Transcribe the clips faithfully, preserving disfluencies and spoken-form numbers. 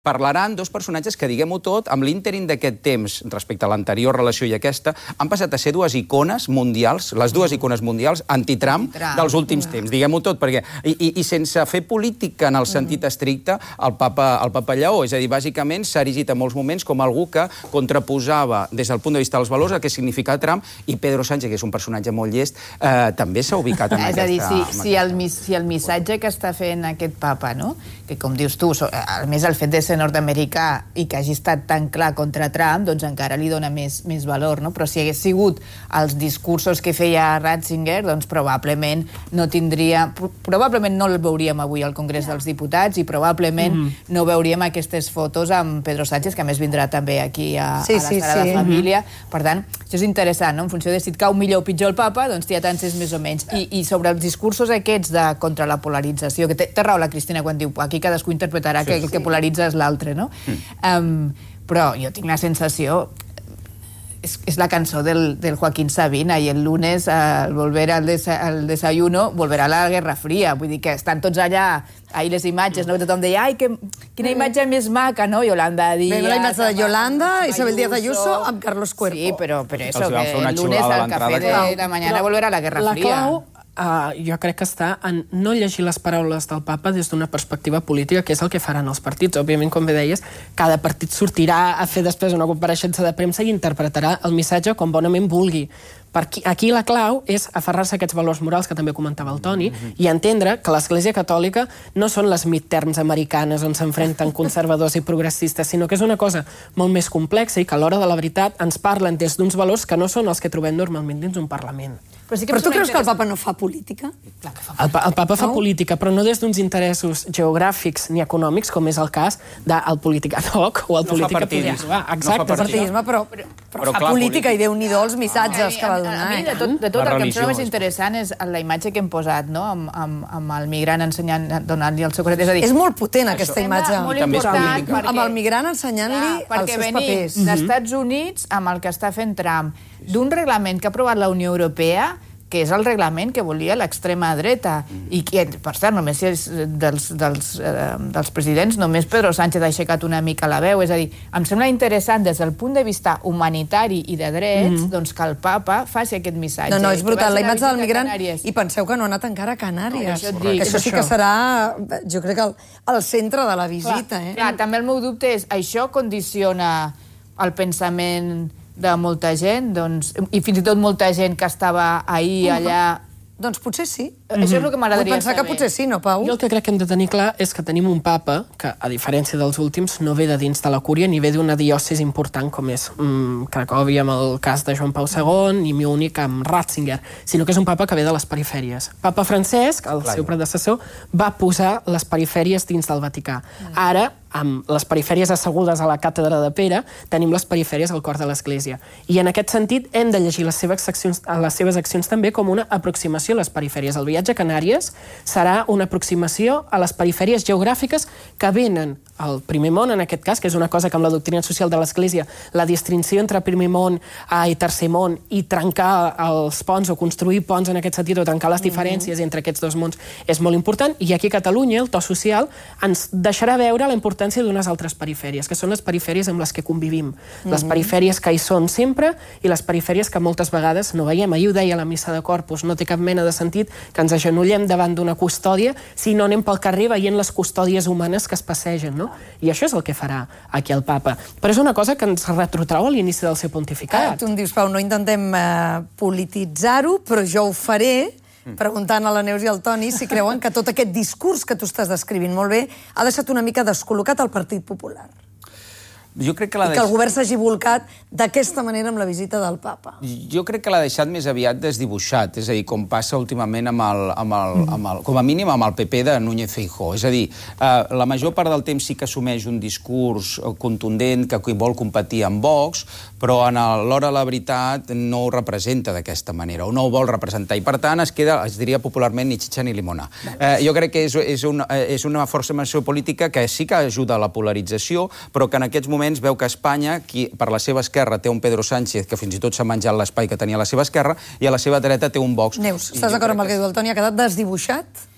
Parlaran dos personatges que, diguem-ho tot, amb l'ínterim d'aquest temps, respecte a l'anterior relació i aquesta, han passat a ser dues icones mundials, les dues icones mundials anti-Trump dels últims temps, diguem-ho tot, perquè, i, i, i sense fer política en el sentit estricte, el papa, el papa Lleó, és a dir, bàsicament s'ha erigit en molts moments com algú que contraposava, des del punt de vista dels valors, el que significa Trump, i Pedro Sánchez, que és un personatge molt llest, eh, també s'ha ubicat en aquesta... És a dir, si, si, el, si el missatge que està fent aquest papa, no?, que com dius tu, a més el fet de ser nord-americà i que hagi estat tan clar contra Trump, doncs encara li dona més, més valor, no? Però si hagués sigut els discursos que feia Ratzinger, doncs probablement no tindria... Probablement no el veuríem avui al Congrés dels Diputats i probablement mm. no veuríem aquestes fotos amb Pedro Sánchez, que a més vindrà també aquí a, sí, a la sí, Sagrada sí. Família. Per tant, això és interessant, no? En funció de si et cau millor o pitjor el papa, doncs t'hi ha tants és més o menys. I, I sobre els discursos aquests de contra la polarització, que té, té raó la Cristina quan diu aquí cadascú interpretarà sí, que el sí. que polaritza és l'altre, no? Mm. Um, però jo tinc la sensació... És, és la cançó del, del Joaquín Sabina i el lunes al volver al, desa, al desayuno volverà la Guerra Fria, vull dir que estan tots allà, ahir les imatges, no? Tothom deia, ai, que, quina imatge més maca, no? Yolanda Díaz... Veiem la imatge de Yolanda, Isabel Díaz Ayuso amb Carlos Cuerpo. Sí, però, però eso, que el lunes al café de la mañana volverà la Guerra Fria. La clau, Uh, jo crec que està en no llegir les paraules del papa des d'una perspectiva política, que és el que faran els partits. Òbviament, com bé deies, cada partit sortirà a fer després una compareixença de premsa i interpretarà el missatge com bonament vulgui. Per aquí, aquí la clau és aferrar-se a aquests valors morals que també comentava el Toni i entendre que l'Església Catòlica no són les midterms americanes on s'enfrenten conservadors i progressistes, sinó que és una cosa molt més complexa i que a l'hora de la veritat ens parlen des d'uns valors que no són els que trobem normalment dins un Parlament. Però, sí que però tu creus que el papa no fa política? Clar que fa el, pa el papa fa no? política, però no des d'uns interessos geogràfics ni econòmics, com és el cas del polític ad hoc o el no polític que podria trobar. Exacte. No fa partidisme, però, però, però, però fa clar, política política i Déu-n'hi-do els missatges que va donar. A mi, de tot, de tot el que em sembla més interessant és la imatge que hem posat, no?, amb, amb, amb el migrant ensenyant, donant-li el seu secret. És a dir, és molt potent aquesta imatge. Molt important, perquè, amb el migrant ensenyant-li els seus papers. Perquè venim d'Estats Units amb el que està fent Trump, d'un reglament que ha aprovat la Unió Europea, que és el reglament que volia l'extrema dreta. I que, per cert, només si és dels, dels, eh, dels presidents, només Pedro Sánchez ha aixecat una mica la veu. És a dir, em sembla interessant des del punt de vista humanitari i de drets, mm -hmm. doncs que el papa faci aquest missatge. No, no, és brutal. La imatge del migrant... I penseu que no ha anat encara a Canàries. No, això, dic, això sí que serà, jo crec, el, el centre de la visita. Clar, eh? clar, també el meu dubte és, això condiciona el pensament de molta gent, doncs, i fins i tot molta gent que estava ahir uh -huh. allà... Doncs potser sí. Això és el que m'agradaria saber. Vull pensar que potser sí, no, Pau? Jo el que crec que hem de tenir clar és que tenim un papa que, a diferència dels últims, no ve de dins de la cúria ni ve d'una diòcesi important com és mm, Cracòvia amb el cas de Joan Pau segon i Múnich amb Ratzinger, sinó que és un papa que ve de les perifèries. Papa Francesc, el clar. seu predecessor, va posar les perifèries dins del Vaticà. Ara, amb les perifèries assegudes a la càtedra de Pere, tenim les perifèries al cor de l'Església. I en aquest sentit hem de llegir les seves accions, les seves accions també com una aproximació a les perifèries. El viatge a Canàries serà una aproximació a les perifèries geogràfiques que venen al primer món, en aquest cas, que és una cosa que amb la doctrina social de l'Església, la distinció entre primer món i tercer món i trencar els ponts o construir ponts en aquest sentit o trencar les diferències entre aquests dos mons és molt important. I aquí a Catalunya el to social ens deixarà veure la importància d'unes altres perifèries, que són les perifèries amb les que convivim. Les perifèries que hi són sempre i les perifèries que moltes vegades no veiem. Ahir ho deia la missa de Corpus, no té cap mena de sentit que ens agenollem davant d'una custòdia si no anem pel carrer veient les custòdies humanes que es passegen, no? I això és el que farà aquí el papa. Però és una cosa que ens retrotrau a l'inici del seu pontificat. Ah, tu em dius, Pau, no intentem uh, polititzar-ho, però jo ho faré preguntant a la Neus i al Toni si creuen que tot aquest discurs que tu estàs descrivint molt bé ha deixat una mica descol·locat al Partit Popular. Jo crec que l'ha I que el govern s'hagi volcat d'aquesta manera amb la visita del papa. Jo crec que l'ha deixat més aviat desdibuixat, és a dir, com passa últimament amb el, amb el, amb el, com a mínim amb el P P de Núñez Feijóo. És a dir, eh, la major part del temps sí que assumeix un discurs contundent que vol competir amb Vox, però a l'hora de la veritat no ho representa d'aquesta manera, o no ho vol representar, i per tant es queda, es diria popularment, ni xitxa ni limona. Eh, jo crec que és, és, una, és una força política que sí que ajuda a la polarització, però que en aquests moments veu que Espanya, qui per la seva esquerra té un Pedro Sánchez, que fins i tot s'ha menjat l'espai que tenia a la seva esquerra, i a la seva dreta té un Vox. Neus, estàs d'acord amb el que diu el Toni? Ha quedat desdibuixat?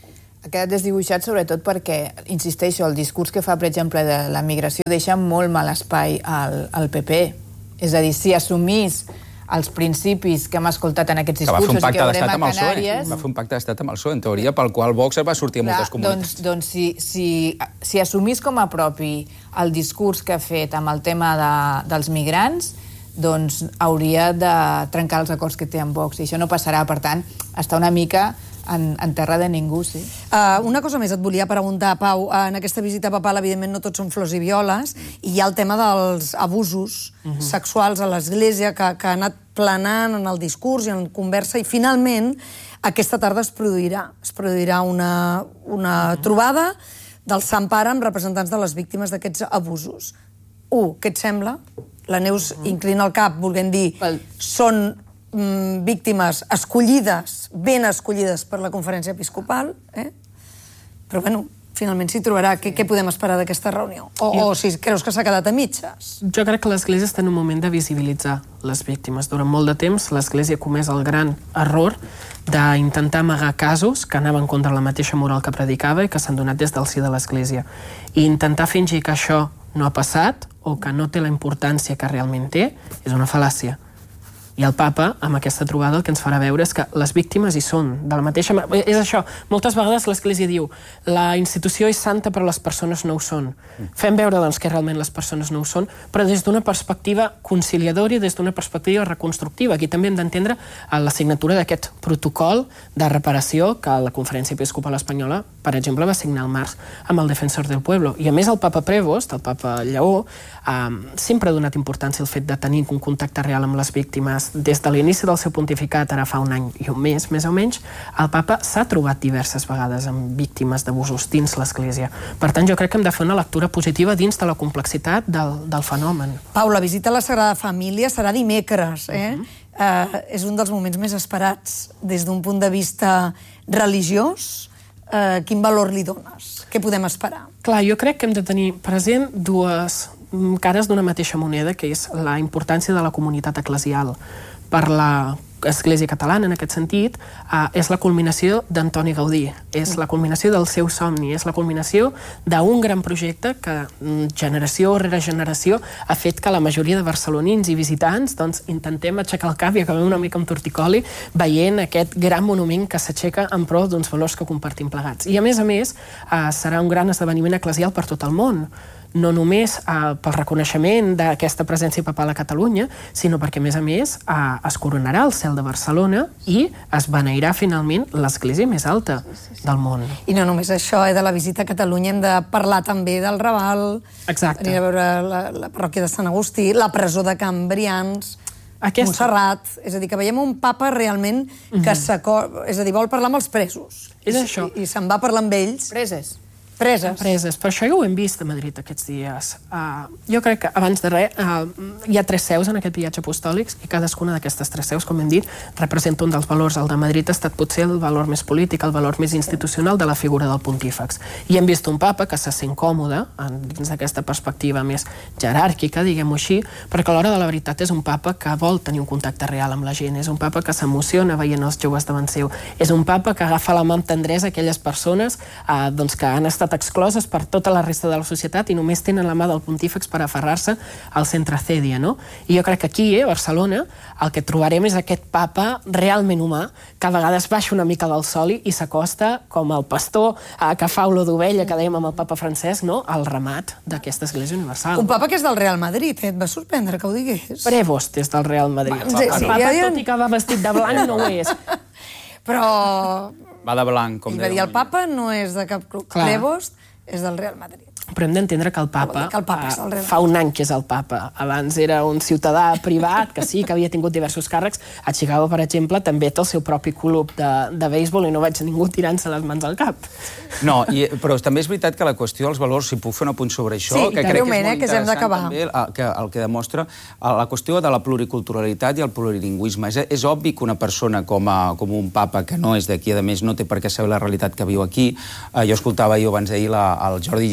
Ha quedat desdibuixat sobretot perquè, insisteixo, el discurs que fa, per exemple, de la migració deixa molt mal espai al, al P P. És a dir, si assumís els principis que hem escoltat en aquests discursos i que veurem a Canàries... Va fer un pacte d'estat amb el P S O E, en teoria, pel qual Vox va sortir a moltes comunitats. Doncs, doncs si, si, si assumís com a propi el discurs que ha fet amb el tema de, dels migrants, doncs hauria de trencar els acords que té amb Vox, i això no passarà. Per tant, està una mica en, en terra de ningú, sí. Uh, una cosa més et volia preguntar, Pau. Uh, en aquesta visita papal, evidentment, no tots són flors i violes, i hi ha el tema dels abusos uh-huh. sexuals a l'Església, que, que ha anat planant en el discurs i en conversa, i finalment aquesta tarda es produirà. Es produirà una, una uh-huh. trobada del Sant Pare amb representants de les víctimes d'aquests abusos. Un, què et sembla? La Neus uh-huh. inclina el cap, volent dir, Pel... són mm, víctimes escollides, ben escollides per la Conferència Episcopal, eh? Però, bueno, finalment s'hi trobarà. Què, què podem esperar d'aquesta reunió? O, o si creus que s'ha quedat a mitges? Jo crec que l'Església està en un moment de visibilitzar les víctimes. Durant molt de temps, l'Església ha comès el gran error d'intentar amagar casos que anaven contra la mateixa moral que predicava i que s'han donat des del si de l'Església. I intentar fingir que això no ha passat o que no té la importància que realment té és una fal·làcia. I el papa, amb aquesta trobada, el que ens farà veure és que les víctimes hi són, de la mateixa... És això, moltes vegades l'Església diu la institució és santa però les persones no ho són. Fem veure, doncs, que realment les persones no ho són, però des d'una perspectiva conciliadora i des d'una perspectiva reconstructiva. Aquí també hem d'entendre la signatura d'aquest protocol de reparació que la Conferència Episcopal Espanyola, per exemple, va signar al març amb el Defensor del Pueblo. I a més el papa Prevost, el papa Lleó, eh, sempre ha donat importància al fet de tenir un contacte real amb les víctimes. Des de l'inici del seu pontificat, ara fa un any i un mes, més o menys, el papa s'ha trobat diverses vegades amb víctimes d'abusos dins l'Església. Per tant, jo crec que hem de fer una lectura positiva dins de la complexitat del, del fenomen. Pau, la visita a la Sagrada Família serà dimecres, eh? Uh-huh. Uh, és un dels moments més esperats des d'un punt de vista religiós. Uh, quin valor li dones? Què podem esperar? Clar, jo crec que hem de tenir present dues cares d'una mateixa moneda, que és la importància de la comunitat eclesial. Per l'Església catalana, en aquest sentit, eh, és la culminació d'Antoni Gaudí, és la culminació del seu somni, és la culminació d'un gran projecte que generació rere generació ha fet que la majoria de barcelonins i visitants doncs, intentem aixecar el cap i acabem una mica amb torticoli veient aquest gran monument que s'aixeca en pro d'uns valors que compartim plegats. I a més a més, eh, serà un gran esdeveniment eclesial per tot el món, no només eh, pel reconeixement d'aquesta presència papal a Catalunya, sinó perquè, a més a més, eh, es coronarà el cel de Barcelona i es beneirà finalment l'església més alta del món. I no només això, eh, de la visita a Catalunya hem de parlar també del Raval, Exacte. Anirà a veure la, la parròquia de Sant Agustí, la presó de Can Brians, Aquesta... Montserrat, és a dir, que veiem un papa realment que mm-hmm. s'acord... És a dir, vol parlar amb els presos. És I, això. I, i se'n va parlar amb ells. Preses. Preses. Preses. Per això ja ho hem vist a Madrid aquests dies. Uh, jo crec que, abans de res, uh, hi ha tres seus en aquest viatge apostòlics i cadascuna d'aquestes tres seus, com hem dit, representa un dels valors. El de Madrid ha estat potser el valor més polític, el valor més institucional de la figura del pontífex. I hem vist un papa que se sent còmode en, dins d'aquesta perspectiva més jeràrquica, diguem-ho així, perquè a l'hora de la veritat és un papa que vol tenir un contacte real amb la gent, és un papa que s'emociona veient els joves davant seu, és un papa que agafa la mà amb tendresa aquelles persones uh, doncs, que han estat excloses per tota la resta de la societat i només tenen la mà del pontífex per aferrar-se al centre Cèdia, no? I jo crec que aquí, a Barcelona, el que trobarem és aquest papa realment humà, que a vegades baixa una mica del soli i s'acosta com el pastor eh, que fa olor d'ovella, que dèiem amb el papa Francesc, no? Al remat d'aquesta Església Universal. Un papa que és del Real Madrid, eh? Et va sorprendre que ho digués. Prevost és del Real Madrid. Sí, sí, el papa, ja, ja... tot i que va vestit de blanc, no ho és. Però... Va de blanc, com I va dir, el papa no és de cap club. Clar. Prevost és del Real Madrid. Però hem d'entendre que el papa, que el papa és el Real Madrid. fa un any que és el papa. Abans era un ciutadà privat, que sí, que havia tingut diversos càrrecs. A Chicago, per exemple, també té el seu propi club de, de béisbol i no veig ningú tirant-se les mans al cap. No, i, però també és veritat que la qüestió dels valors, si puc fer un apunt sobre això, sí, que crec que és molt eh, que interessant d'acabar. també, que el que demostra la qüestió de la pluriculturalitat i el plurilingüisme. És, és obvi que una persona com, a, com un papa que no és d'aquí, a més no té per què saber la realitat que viu aquí. Eh, jo escoltava jo abans d'ahir el Jordi Gisterri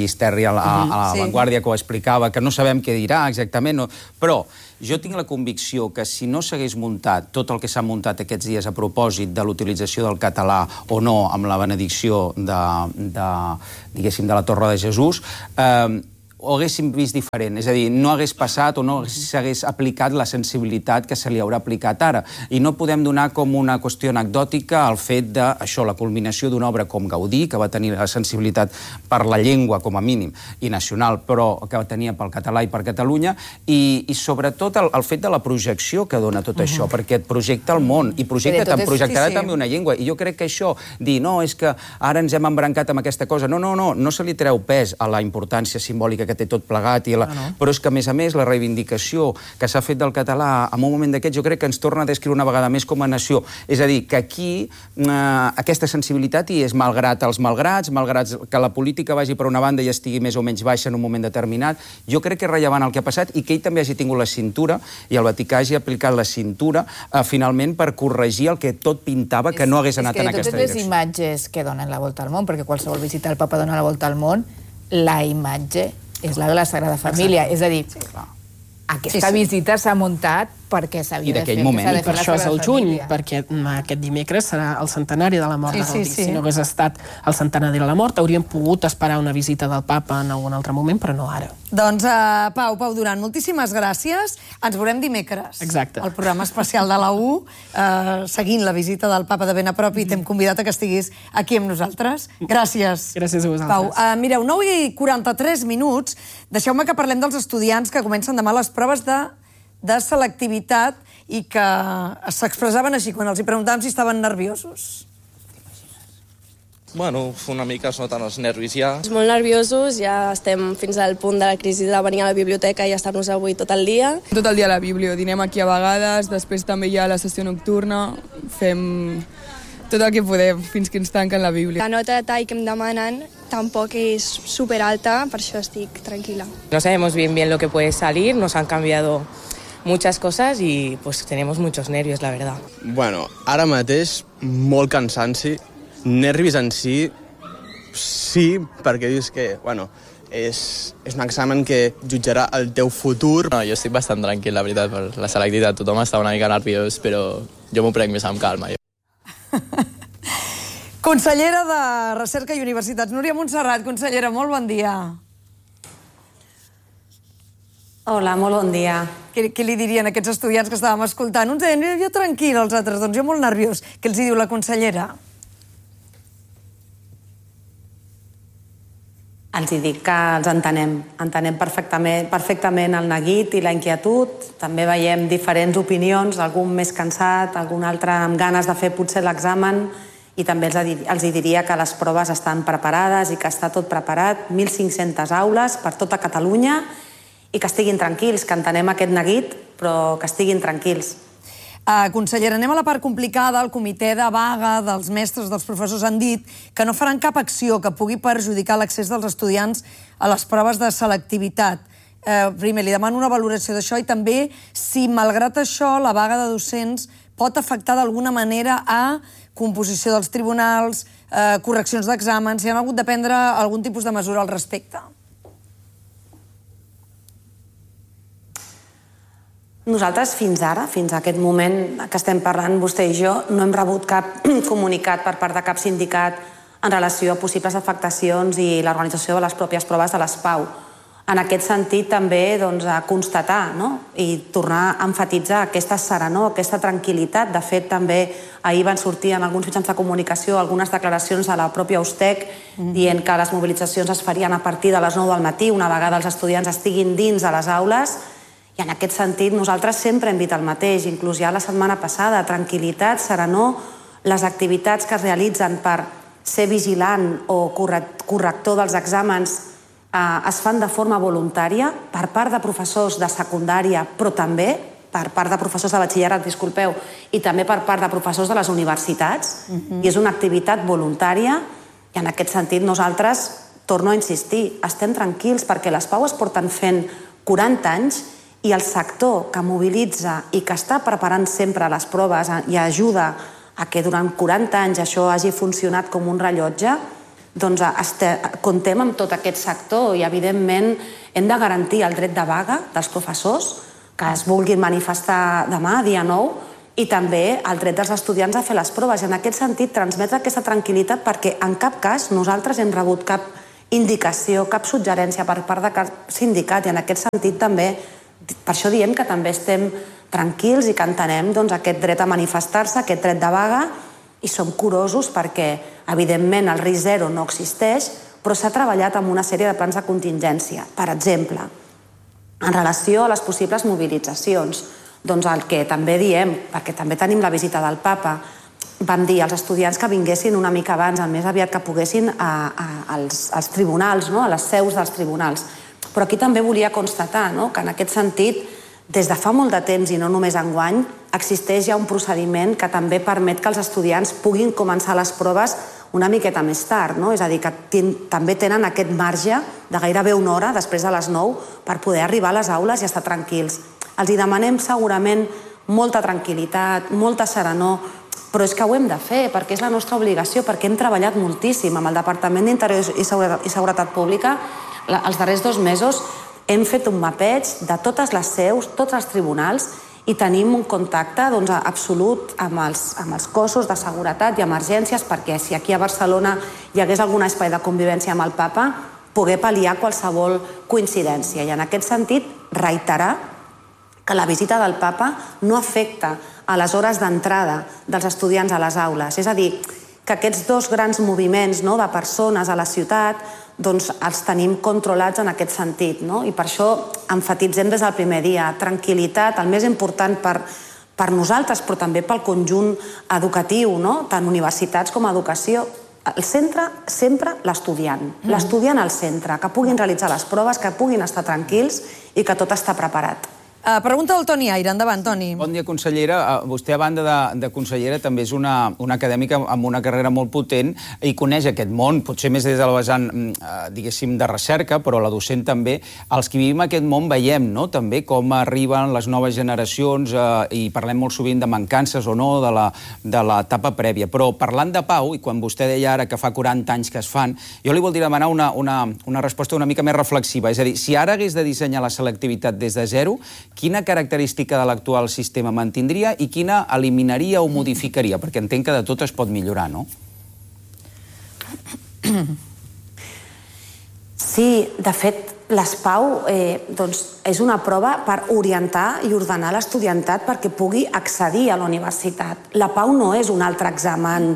a la, a la Vanguardia que ho explicava, que no sabem què dirà exactament, però jo tinc la convicció que si no s'hagués muntat tot el que s'ha muntat aquests dies a propòsit de l'utilització del català o no amb la benedicció de, de, diguéssim, de la Torre de Jesús, eh, ho haguéssim vist diferent, és a dir, no hagués passat o no s'hagués aplicat la sensibilitat que se li haurà aplicat ara. I no podem donar com una qüestió anecdòtica el fet de, això, la culminació d'una obra com Gaudí, que va tenir la sensibilitat per la llengua, com a mínim, i nacional, però que tenia pel català i per Catalunya, i, i sobretot el, el fet de la projecció que dona tot això, perquè et projecta el món, i projecta, te'n projectarà també una llengua. I jo crec que això, dir, no, és que ara ens hem embrancat amb aquesta cosa, no, no, no, no se li treu pes a la importància simbòlica que té tot plegat, i la... ah, no. Però és que, a més a més, la reivindicació que s'ha fet del català en un moment d'aquest, jo crec que ens torna a descriure una vegada més com a nació. És a dir, que aquí eh, aquesta sensibilitat hi és malgrat els malgrats, malgrat que la política vagi per una banda i estigui més o menys baixa en un moment determinat. Jo crec que és rellevant el que ha passat i que ell també hagi tingut la cintura i el Vaticà hagi aplicat la cintura eh, finalment per corregir el que tot pintava que no hagués anat en aquesta direcció. És que totes les imatges que donen la volta al món, perquè qualsevol visita al Papa dona la volta al món, la imatge és la de la Sagrada Família. És a dir, aquesta visita s'ha muntat perquè s'havia de fer. I per això és el juny, perquè aquest dimecres serà el centenari de la mort de Gaudí. Si no hagués estat el centenari de la mort, hauríem pogut esperar una visita del Papa en algun altre moment, però no ara. Doncs, Pau, Pau Duran, moltíssimes gràcies. Ens veurem dimecres. Exacte. El programa especial de la U, seguint la visita del Papa de ben a prop, i t'hem convidat a que estiguis aquí amb nosaltres. Gràcies. Gràcies a vosaltres. Pau, mireu, nou i quaranta-tres minuts. Deixeu-me que parlem dels estudiants que comencen demà les proves de de selectivitat i que s'expressaven així quan els hi preguntàvem si estaven nerviosos. Bueno, una mica es noten els nervis ja. Molt nerviosos, ja estem fins al punt de la crisi de venir a la biblioteca i estar-nos avui tot el dia. Tot el dia a la biblio, dinem aquí a vegades, després també hi ha la sessió nocturna, fem tot el que podem fins que ens tanquen la bíblia. La nota de tall que em demanen tampoc és superalta, per això estic tranquil·la. No sabemos bien bien lo que puede salir, nos han cambiado muchas cosas y pues tenemos muchos nervios, la verdad. Bueno, ara mateix molt cansanci, nervis en si, sí, perquè dius que, bueno, és, és un examen que jutjarà el teu futur. No, jo estic bastant tranquil, la veritat, per la selectivitat. Tothom està una mica nerviós, però jo m'ho prenc més amb calma. Consellera de Recerca i Universitats, Núria Montserrat. Consellera, molt bon dia. Hola, molt bon dia. Què, què li dirien a aquests estudiants que estàvem escoltant? Uns deien, jo tranquil, els altres, doncs jo molt nerviós. Què els diu la consellera? Els dic que els entenem. Entenem perfectament, perfectament el neguit i la inquietud. També veiem diferents opinions, algun més cansat, algun altre amb ganes de fer potser l'examen, i també els, els diria que les proves estan preparades i que està tot preparat, mil cinc-centes aules per tota Catalunya, i que estiguin tranquils, que entenem aquest neguit, però que estiguin tranquils. Uh, consellera, anem a la part complicada. El comitè de vaga dels mestres, dels professors, han dit que no faran cap acció que pugui perjudicar l'accés dels estudiants a les proves de selectivitat. Uh, primer, li demano una valoració d'això i també si, malgrat això, la vaga de docents pot afectar d'alguna manera a composició dels tribunals, uh, correccions d'exàmens, si han hagut de prendre algun tipus de mesura al respecte. Nosaltres fins ara, fins a aquest moment que estem parlant vostè i jo, no hem rebut cap comunicat per part de cap sindicat en relació a possibles afectacions i l'organització de les pròpies proves de les Pau. En aquest sentit, també doncs, a constatar, no? I tornar a emfatitzar aquesta serenor, aquesta tranquil·litat. De fet, també ahir van sortir en alguns mitjans de comunicació algunes declaracions de la pròpia USTEC dient que les mobilitzacions es farien a partir de les nou del matí, una vegada els estudiants estiguin dins de les aules. I en aquest sentit nosaltres sempre hem dit el mateix, inclús ja la setmana passada, tranquil·litat, serenor, les activitats que es realitzen per ser vigilant o corrector dels exàmens es fan de forma voluntària per part de professors de secundària, però també per part de professors de batxillerat, disculpeu, i també per part de professors de les universitats, i és una activitat voluntària, i en aquest sentit nosaltres, torno a insistir, estem tranquils perquè les Pau es porten fent quaranta anys i el sector que mobilitza i que està preparant sempre les proves i ajuda a que durant quaranta anys això hagi funcionat com un rellotge, doncs comptem amb tot aquest sector i, evidentment, hem de garantir el dret de vaga dels professors que es vulguin manifestar demà, dia nou, i també el dret dels estudiants a fer les proves. I en aquest sentit, transmetre aquesta tranquil·litat perquè en cap cas nosaltres hem rebut cap indicació, cap suggerència per part de cap sindicat i en aquest sentit també, per això diem que també estem tranquils i que entenem aquest dret a manifestar-se, aquest dret de vaga, i som curosos perquè, evidentment, el risc zero no existeix, però s'ha treballat amb una sèrie de plans de contingència. Per exemple, en relació a les possibles mobilitzacions, doncs el que també diem, perquè també tenim la visita del papa, vam dir als estudiants que vinguessin una mica abans, el més aviat que poguessin, als tribunals, a les seus dels tribunals. Però aquí també volia constatar que en aquest sentit, des de fa molt de temps i no només enguany, existeix ja un procediment que també permet que els estudiants puguin començar les proves una miqueta més tard, és a dir, que també tenen aquest marge de gairebé una hora després de les nou per poder arribar a les aules i estar tranquils. Els hi demanem segurament molta tranquil·litat, molta serenor, però és que ho hem de fer perquè és la nostra obligació, perquè hem treballat moltíssim amb el Departament d'Interior i Seguretat Pública. Els darrers dos mesos hem fet un mapeig de totes les seus, tots els tribunals, i tenim un contacte absolut amb els cossos de seguretat i emergències perquè si aquí a Barcelona hi hagués algun espai de convivència amb el papa, poder pal·liar qualsevol coincidència. I en aquest sentit, reiterar que la visita del papa no afecta a les hores d'entrada dels estudiants a les aules. És a dir, que aquests dos grans moviments de persones a la ciutat doncs els tenim controlats en aquest sentit. I per això emfatitzem des del primer dia tranquil·litat, el més important per nosaltres, però també pel conjunt educatiu, tant universitats com educació. El centre, sempre l'estudiant. L'estudiant al centre, que puguin realitzar les proves, que puguin estar tranquils i que tot està preparat. Pregunta del Toni Aire. Endavant, Toni. Bon dia, consellera. Vostè, a banda de consellera, també és una acadèmica amb una carrera molt potent i coneix aquest món, potser més des de la vessant, diguéssim, de recerca, però la docent també. Els que vivim aquest món veiem també com arriben les noves generacions i parlem molt sovint de mancances o no de l'etapa prèvia. Però parlant de pau, i quan vostè deia ara que fa quaranta anys que es fan, jo li voldria demanar una resposta una mica més reflexiva. És a dir, si ara hagués de dissenyar la selectivitat des de zero, quina característica de l'actual sistema mantindria i quina eliminaria o modificaria? Perquè entenc que de tot es pot millorar, no? Sí, de fet, l'ESPAU és una prova per orientar i ordenar l'estudiantat perquè pugui accedir a la universitat. La PAU no és un altre examen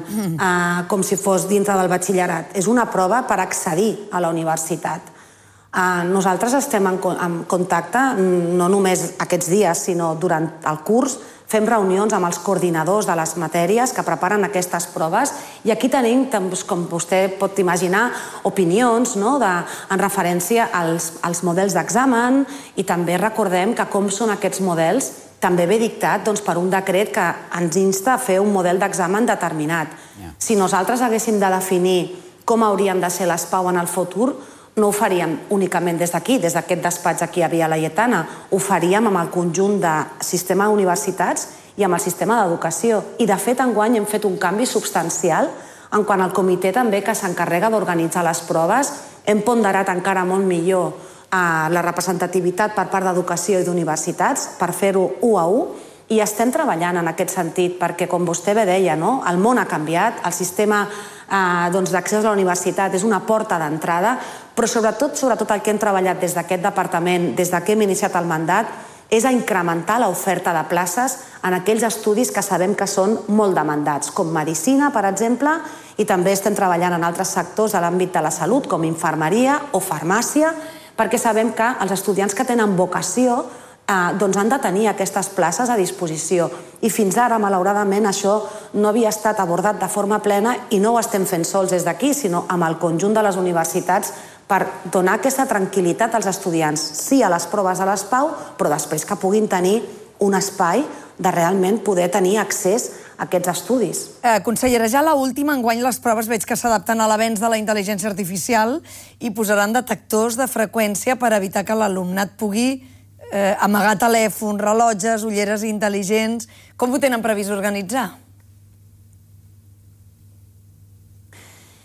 com si fos dintre del batxillerat. És una prova per accedir a la universitat. Nosaltres estem en contacte, no només aquests dies, sinó durant el curs, fem reunions amb els coordinadors de les matèries que preparen aquestes proves i aquí tenim, com vostè pot imaginar, opinions en referència als models d'examen i també recordem que com són aquests models també ve dictat per un decret que ens insta a fer un model d'examen determinat. Si nosaltres haguéssim de definir com haurien de ser les PAU en el futur, no ho faríem únicament des d'aquí, des d'aquest despatx aquí a Via Laietana, ho faríem amb el conjunt de sistema d'universitats i amb el sistema d'educació. I, de fet, enguany hem fet un canvi substancial en quant al comitè també que s'encarrega d'organitzar les proves. Hem ponderat encara molt millor la representativitat per part d'educació i d'universitats per fer-ho u a u i estem treballant en aquest sentit perquè, com vostè bé deia, el món ha canviat, el sistema d'accés a la universitat és una porta d'entrada, però sobretot sobretot el que hem treballat des d'aquest departament, des que hem iniciat el mandat, és a incrementar l'oferta de places en aquells estudis que sabem que són molt demandats, com medicina, per exemple, i també estem treballant en altres sectors de l'àmbit de la salut, com infermeria o farmàcia, perquè sabem que els estudiants que tenen vocació han de tenir aquestes places a disposició. I fins ara, malauradament, això no havia estat abordat de forma plena i no ho estem fent sols des d'aquí, sinó amb el conjunt de les universitats per donar aquesta tranquil·litat als estudiants, sí a les proves de l'ESPAU, però després que puguin tenir un espai de realment poder tenir accés a aquests estudis. Consellera, ja l'última, enguany les proves veig que s'adapten a l'avenç de la intel·ligència artificial i posaran detectors de freqüència per evitar que l'alumnat pugui amagar telèfons, rellotges, ulleres intel·ligents. Com ho tenen previst organitzar?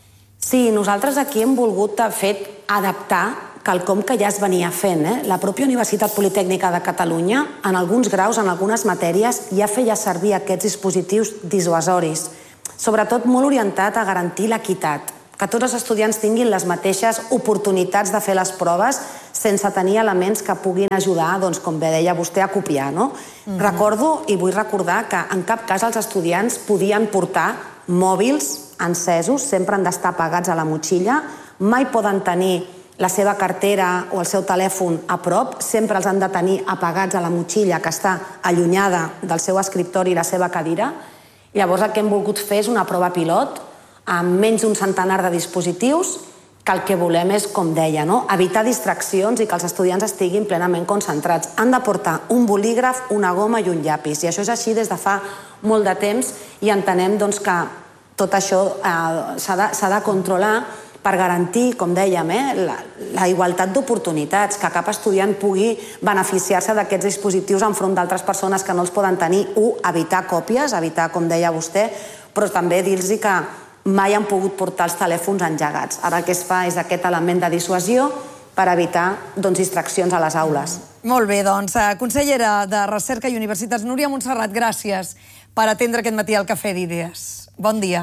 Sí, nosaltres aquí hem volgut, de fet, adaptar quelcom que ja es venia fent. Eh? La pròpia Universitat Politècnica de Catalunya, en alguns graus, en algunes matèries, ja feia servir aquests dispositius dissuasoris, sobretot molt orientat a garantir l'equitat, que tots els estudiants tinguin les mateixes oportunitats de fer les proves sense tenir elements que puguin ajudar, doncs, com bé deia vostè, a copiar. No? Mm-hmm. Recordo i vull recordar que en cap cas els estudiants podien portar mòbils encesos, sempre han d'estar apagats a la motxilla, mai poden tenir la seva cartera o el seu telèfon a prop, sempre els han de tenir apagats a la motxilla que està allunyada del seu escriptori i la seva cadira. Llavors el que hem volgut fer és una prova pilot amb menys d'un centenar de dispositius, que el que volem és, com deia, no? evitar distraccions i que els estudiants estiguin plenament concentrats. Han de portar un bolígraf, una goma i un llapis, i això és així des de fa molt de temps i entenem doncs, que tot això eh, s'ha de, s'ha de controlar per garantir, com dèiem, eh, la, la igualtat d'oportunitats, que cap estudiant pugui beneficiar-se d'aquests dispositius enfront d'altres persones que no els poden tenir. Un, evitar còpies, evitar, com deia vostè, però també dir-los que mai han pogut portar els telèfons engegats. Ara el que es fa és aquest element de dissuasió per evitar doncs, distraccions a les aules. Molt bé, doncs, consellera de Recerca i Universitats, Núria Montserrat, gràcies per atendre aquest matí al Cafè d'Idees. Bon dia.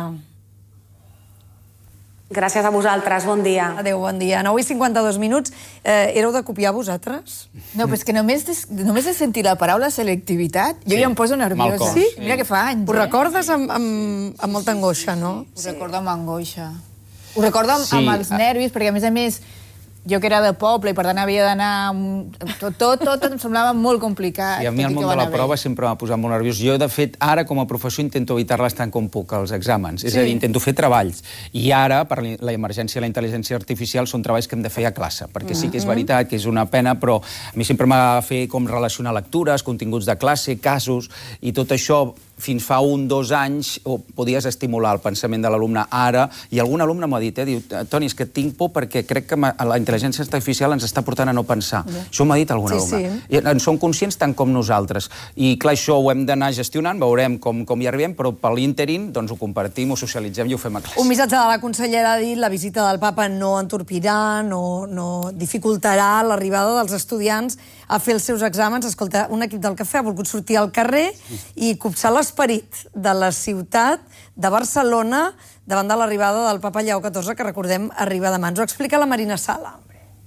Gràcies a vosaltres, bon dia. Adéu, bon dia. nou i cinquanta-dos minuts. Eh, éreu de copiar vosaltres? No, però és que només de, només de sentir la paraula selectivitat, jo sí. ja em poso nerviosa. Sí? Mira que fa anys. Ho recordes amb, amb, amb molta angoixa, no? Ho sí. recordo amb angoixa. Ho recordo amb, Sí. amb els nervis, perquè a més a més jo que era de poble i per tant havia d'anar... Tot, tot, tot em semblava molt complicat. I a mi el món de la prova sempre m'ha posat molt nerviós. Jo, de fet, ara com a professor intento evitar-les tant com puc, els exàmens. És a dir, intento fer treballs. I ara, per la emergència de la intel·ligència artificial, són treballs que hem de fer a classe, perquè sí que és veritat que és una pena, però a mi sempre m'ha de fer com relacionar lectures, continguts de classe, casos, i tot això fins fa un, dos anys podies estimular el pensament de l'alumne. Ara, i algun alumne m'ha dit, eh, diu, Toni, és que tinc por perquè crec que la intel·ligència artificial ens està portant a no pensar. Yeah. Això m'ha dit algun sí, alumne. Sí. I en són conscients tant com nosaltres. I clar, això ho hem d'anar gestionant, veurem com, com hi arribem, però per l'ínterin doncs, ho compartim, ho socialitzem i ho fem a classe. Un missatge de la consellera ha dit la visita del papa no entorpirà, no, no dificultarà l'arribada dels estudiants a fer els seus exàmens. Escolta, un equip del Cafè ha volgut sortir al carrer i copsar l'esperit de la ciutat de Barcelona davant de l'arribada del papa Lleó catorze, que recordem arriba demà. Ens ho explica la Marina Sala.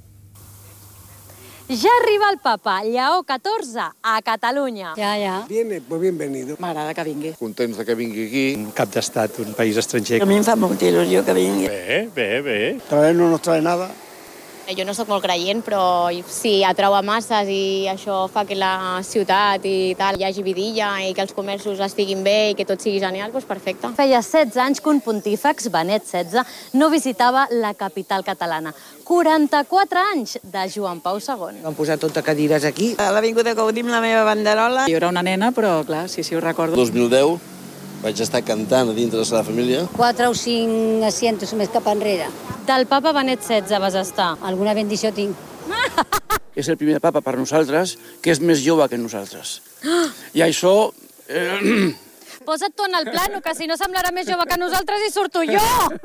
Ja arriba el papa Lleó catorze a Catalunya. Ja, ja. Viene, pues bienvenido. M'agrada que vingui. Contents de que vingui aquí. Un cap d'estat, un país estranger. A mi em fa molta il·lusió que vingui. Bé, bé, bé. Traer no nos trae nada. Jo no sóc molt creient, però si atrau a masses i això fa que la ciutat i tal hi hagi vidilla i que els comerços estiguin bé i que tot sigui genial, doncs perfecte. Feia setze anys que un pontífex, Benet setze, no visitava la capital catalana. quaranta-quatre anys de Joan Pau segon. Vam posar tot de cadires aquí. A l'Avinguda Gaudim la meva banderola. Jo era una nena, però clar, sí, sí, ho recordo. dos mil deu vaig estar cantant a dintre de la família. Quatre o cinc asientos més cap enrere. Del papa Benet setze vas estar? Alguna bendició tinc. És el primer papa per nosaltres que és més jove que nosaltres. I això... Eh... Posa't tu en el plano, que si no semblarà més jove que nosaltres i surto jo!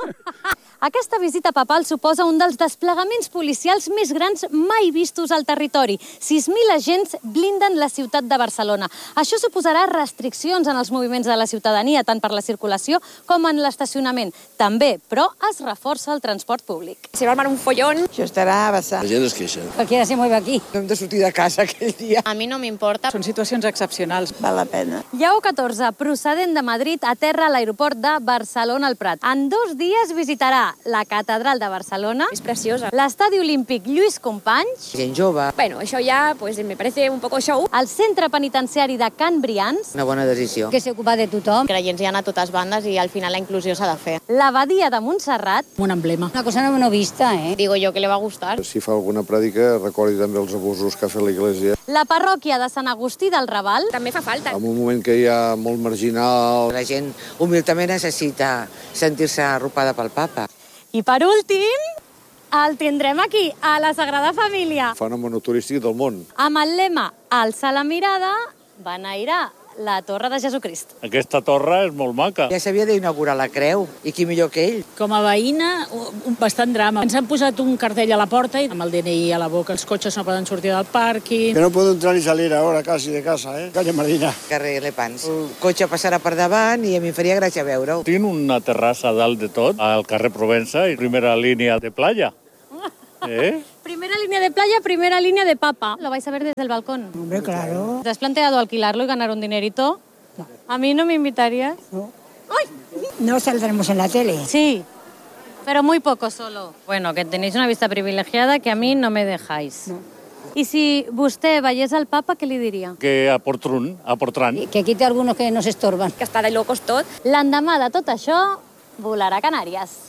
Aquesta visita papal suposa un dels desplegaments policials més grans mai vistos al territori. sis mil agents blinden la ciutat de Barcelona. Això suposarà restriccions en els moviments de la ciutadania, tant per la circulació com en l'estacionament. També, però, es reforça el transport públic. Se va armar un follón. Això estarà a vessar. La gent es queixa. Cualquiera se mueve aquí. No hem de sortir de casa aquell dia. A mi no m'importa. Són situacions excepcionals. Val la pena. Lleó catorze, procedent de Madrid, aterra a l'aeroport de Barcelona al Prat. En dos dies visitarà la Catedral de Barcelona. És preciosa. L'Estadi Olímpic Lluís Companys. Gent jove. Bueno, això ja pues, me parece un poco show. El centre penitenciari de Can Brians. Una bona decisió. Que s'ocupa de tothom. Creients hi ha a totes bandes i al final la inclusió s'ha de fer. L'Abadia de Montserrat. Un emblema. Una cosa no, no vista, eh? Digo yo que le va a gustar. Si fa alguna prèdica, recordi també els abusos que ha fet l'Església. La parròquia de Sant Agustí del Raval. També fa falta. En un moment que hi ha molt marginal... La gent humilment necessita sentir-se arropada pel papa. I per últim, el tindrem aquí, a la Sagrada Família. Fenomen turístic del món. Amb el lema Alça la mirada, beneirar la Torre de Jesucrist. Aquesta torre és molt maca. Ja s'havia d'inaugurar la creu, i qui millor que ell. Com a veïna, un bastant drama. Ens han posat un cartell a la porta i amb el D N I a la boca. Els cotxes no poden sortir del pàrquing. Que no puedo entrar ni salir ahora casi de casa, eh? Calle Marina. Carrer Lepans. El cotxe passarà per davant i a mi em faria gràcia veure-ho. Tinc una terrassa dalt de tot, al carrer Provença, i primera línia de playa. ¿Eh? Primera línea de playa, primera línea de papa. Lo vais a ver desde el balcón. Hombre, claro. ¿Te has planteado alquilarlo y ganar un dinerito? No. ¿A mí no me invitarías? No. No saldremos en la tele. Sí, pero muy poco solo. Bueno, que tenéis una vista privilegiada que a mí no me dejáis. No. Y si usted vayese al papa, ¿qué le diría? Que aportrun, aportran. Que quite algunos que nos estorban. Que està de locos tot. L'endemà de tot això, volarà a Canàries.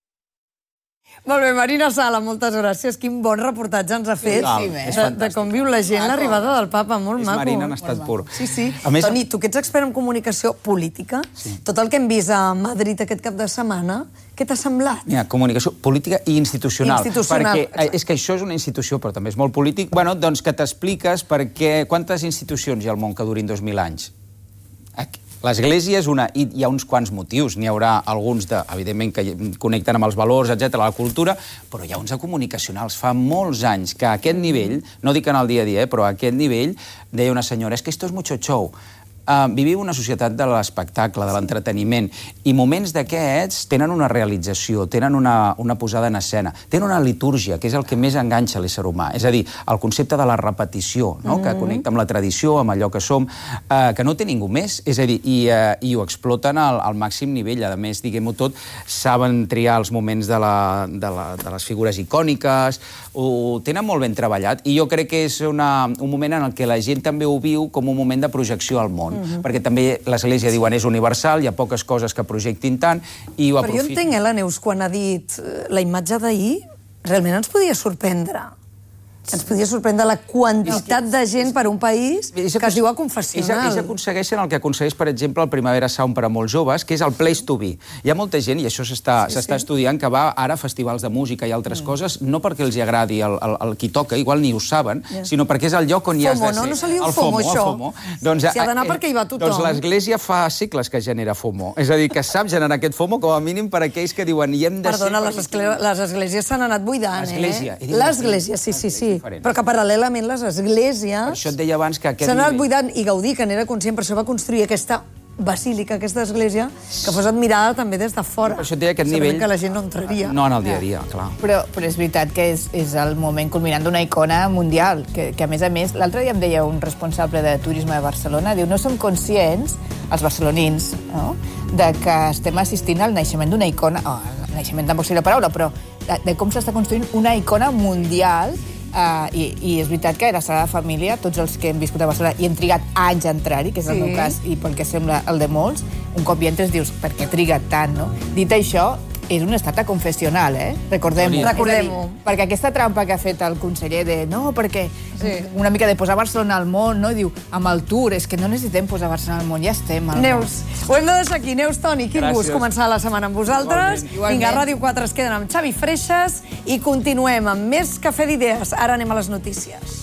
Molt bé, Marina Sala, moltes gràcies. Quin bon reportatge ens ha fet Sí, de, és de com viu la gent l'arribada del papa. Molt És maco. Marina en estat pur. Sí, sí. A més- Toni, tu que ets expert en comunicació política, tot el que hem vist a Madrid aquest cap de setmana, què t'ha semblat? Mira, comunicació política i institucional. Institucional, Perquè eh, és que això és una institució, però també és molt polític. Bueno, doncs que t'expliques per què... Quantes institucions hi ha al món que durin dos mil anys? Aquí. L'Església és una... I hi ha uns quants motius. N'hi haurà alguns, de, evidentment, que connecten amb els valors, etcètera, la cultura, però hi ha uns de comunicacionals. Fa molts anys que a aquest nivell, no dic en el dia a dia, eh, però a aquest nivell, deia una senyora, és que esto es mucho show. Uh, vivim una societat de l'espectacle, de l'entreteniment, i moments d'aquests tenen una realització, tenen una, una posada en escena, tenen una litúrgia, que és el que més enganxa l'ésser humà. És a dir, el concepte de la repetició, no? Mm-hmm. Que connecta amb la tradició, amb allò que som, uh, que no té ningú més. És a dir, i, uh, i ho exploten al, al màxim nivell. A més, diguem-ho tot, saben triar els moments de, la, de, la, de les figures icòniques, ho tenen molt ben treballat, i jo crec que és una, un moment en el que la gent també ho viu com un moment de projecció al món. Mm-hmm. Perquè també l'Església, diuen, és universal, hi ha poques coses que projectin tant, i ho aprofita. Però jo entenc, eh, la Neus, quan ha dit eh, la imatge d'ahir, realment ens podia sorprendre. Ens podia sorprendre la quantitat de gent per un país que es diu a confessional. Ells aconsegueixen el que aconsegueix, per exemple, el Primavera Sound per a molts joves, que és el place to be. Hi ha molta gent, i això s'està sí, sí. estudiant, que va ara a festivals de música i altres mm. coses, no perquè els agradi el, el, el qui toca, igual ni ho saben, yeah. sinó perquè és el lloc on hi has de ser. FOMO, no? No se li diu FOMO, això. El FOMO. Doncs, si ha d'anar eh, perquè hi va tothom. Doncs l'Església fa segles que genera FOMO. És a dir, que sap generar aquest FOMO, com a mínim per aquells que diuen hi hem de Perdona, ser... les, esgle les esglésies s'han anat buidant, Església. eh? L'església, sí, sí, sí. Però que paral·lelament les esglésies... Per això et deia abans que aquest s'han anat nivell... buidant, i Gaudí, que n'era conscient, per això va construir aquesta basílica, aquesta església, que fos admirada també des de fora. Per això et deia aquest nivell... que la gent no entraria. No, en el dia a dia, clar. Però, però és veritat que és, és el moment culminant d'una icona mundial, que, que a més a més, l'altre dia em deia un responsable de turisme de Barcelona, diu, no som conscients, els barcelonins, no?, de que estem assistint al naixement d'una icona, oh, el naixement tampoc sé la paraula, però de, de com s'està construint una icona mundial. Uh, i, I és veritat que a la Sagrada Família, tots els que hem viscut a Barcelona i hem trigat anys a entrar-hi, que és el Sí. meu cas i pel que sembla el de molts, un cop hi entres dius, per què triga tant, no? Dit això, és un estat confessional, eh? Recordem-ho. Recordem-ho. Perquè aquesta trampa que ha fet el conseller de no, perquè sí. una mica de posar Barcelona al món, no? Diu, amb el Tour, és que no necessitem posar Barcelona al món, ja estem al Neus, món. ho hem de deixar aquí. Neus, Toni, quin Gràcies. gust començar la setmana amb vosaltres. Igualment. Vinga, a Ràdio quatre es queden amb Xavi Freixas i continuem amb més Cafè d'Idees. Ara anem a les notícies.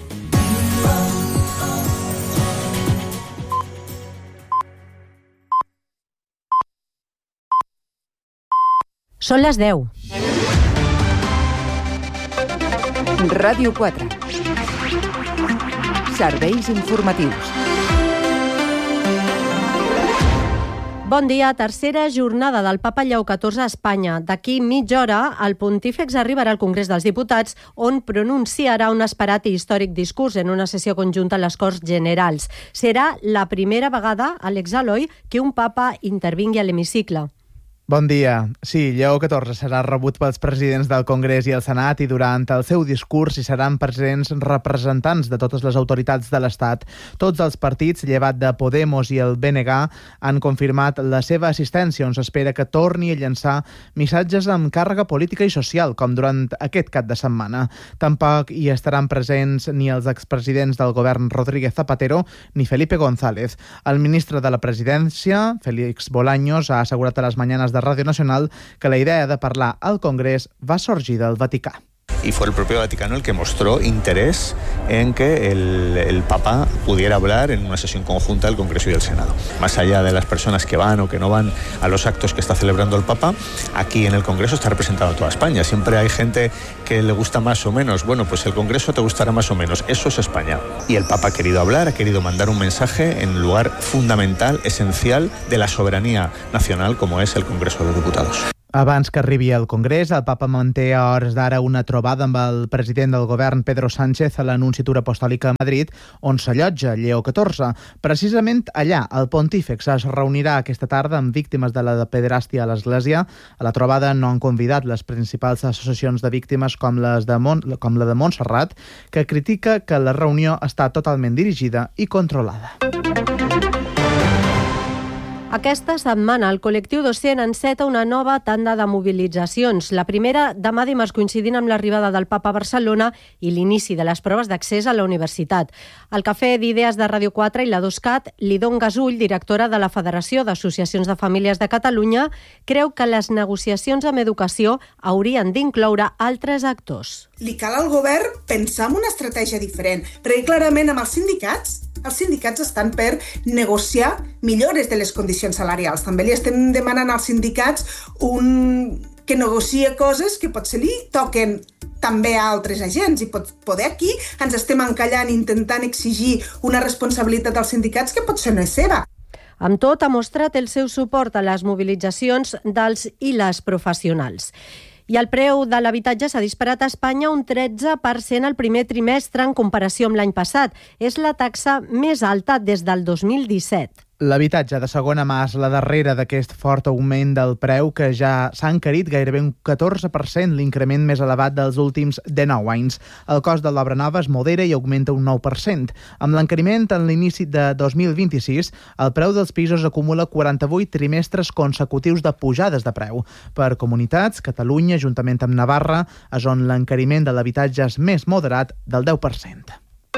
Són les deu. Ràdio quatre. Serveis informatius. Bon dia, tercera jornada del Papa Lleó catorze a Espanya. D'aquí mitja hora, el pontífex arribarà al Congrés dels Diputats, on pronunciarà un esperat i històric discurs en una sessió conjunta a les Corts Generals. Serà la primera vegada, Àlex Aloi, que un papa intervingui a l'hemicicle. Bon dia. Sí, Lleó catorze serà rebut pels presidents del Congrés i el Senat i durant el seu discurs hi seran presents representants de totes les autoritats de l'Estat. Tots els partits, llevat de Podemos i el B N G, han confirmat la seva assistència, on s'espera que torni a llançar missatges amb càrrega política i social, com durant aquest cap de setmana. Tampoc hi estaran presents ni els expresidents del govern Rodríguez Zapatero ni Felipe González. El ministre de la Presidència, Félix Bolaños, ha assegurat a les Mañanes de Ràdio Nacional que la idea de parlar al Congrés va sorgir del Vaticà. Y fue el propio Vaticano el que mostró interés en que el, el Papa pudiera hablar en una sesión conjunta del Congreso y del Senado. Más allá de las personas que van o que no van a los actos que está celebrando el Papa, aquí en el Congreso está representado toda España. Siempre hay gente que le gusta más o menos. Bueno, pues el Congreso te gustará más o menos. Eso es España. Y el Papa ha querido hablar, ha querido mandar un mensaje en un lugar fundamental, esencial de la soberanía nacional, como es el Congreso de Diputados. Abans que arribi al Congrés, el papa manté a hores d'ara una trobada amb el president del govern, Pedro Sánchez, a l'Anunciatura Apostòlica a Madrid, on s'allotja Lleó catorze. Precisament allà, el pontífex es reunirà aquesta tarda amb víctimes de la pederàstia a l'Església. A la trobada no han convidat les principals associacions de víctimes com, les de Mont, com la de Montserrat, que critica que la reunió està totalment dirigida i controlada. Aquesta setmana el col·lectiu docent enceta una nova tanda de mobilitzacions. La primera demà dimarts coincidint amb l'arribada del Papa a Barcelona i l'inici de les proves d'accés a la universitat. Al Cafè d'Idees de Ràdio quatre i la DOSCAT, Lidon Gasull, directora de la Federació d'Associacions de Famílies de Catalunya, creu que les negociacions amb educació haurien d'incloure altres actors. Li cal al govern pensar en una estratègia diferent, perquè clarament amb els sindicats els sindicats estan per negociar millores de les condicions salarials. També li estem demanant als sindicats un... que negocie coses que potser li toquen també a altres agents i pot poder aquí ens estem encallant intentant exigir una responsabilitat als sindicats que potser no és seva. Amb tot, ha mostrat el seu suport a les mobilitzacions dels i les professionals. I el preu de l'habitatge s'ha disparat a Espanya un tretze per cent al primer trimestre en comparació amb l'any passat. És la taxa més alta des del dos mil disset. L'habitatge de segona mà és la darrera d'aquest fort augment del preu que ja s'ha encarit gairebé un catorze per cent, l'increment més elevat dels últims dinou anys. El cost de l'obra nova es modera i augmenta un nou per cent. Amb l'encariment en l'inici de dos mil vint-i-sis, el preu dels pisos acumula quaranta-vuit trimestres consecutius de pujades de preu. Per comunitats, Catalunya, juntament amb Navarra, és on l'encariment de l'habitatge és més moderat del deu per cent.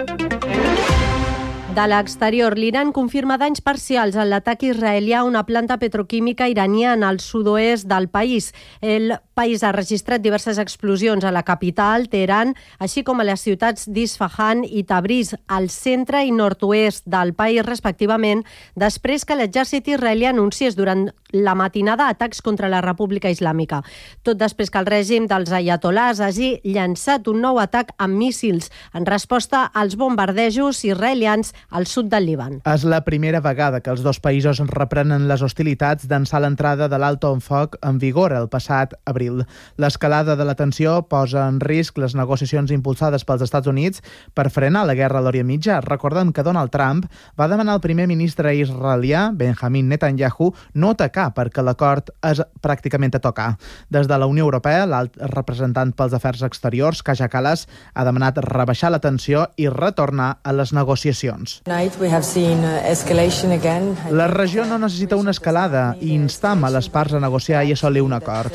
De l'exterior, l'Iran confirma danys parcials en l'atac israelià a una planta petroquímica iraniana al sud-oest del país. El país ha registrat diverses explosions a la capital, Teheran, així com a les ciutats d'Isfahan i Tabriz, al centre i nord-oest del país, respectivament, després que l'exèrcit israelià anunciés durant la matinada atacs contra la República Islàmica. Tot després que el règim dels ayatolars hagi llançat un nou atac amb míssils en resposta als bombardejos israelians al sud del Líban. És la primera vegada que els dos països reprenen les hostilitats d'ençà l'entrada de l'alto en foc en vigor el passat abril. L'escalada de la tensió posa en risc les negociacions impulsades pels Estats Units per frenar la guerra a l'Orient Mitjà. Recordem que Donald Trump va demanar al primer ministre israelià, Benjamin Netanyahu, no atacar perquè l'acord és pràcticament a tocar. Des de la Unió Europea, l'alt representant pels afers exteriors, Kaja Kallas, ha demanat rebaixar la tensió i retornar a les negociacions. La regió no necessita una escalada i instam a les parts a negociar i assolir un acord.